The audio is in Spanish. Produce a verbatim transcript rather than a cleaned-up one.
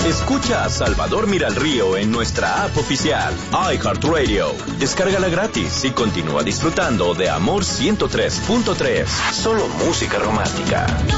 Escucha a Salvador Miralrío en nuestra app oficial, iHeartRadio. Descárgala gratis y continúa disfrutando de Amor ciento tres punto tres. Solo música romántica.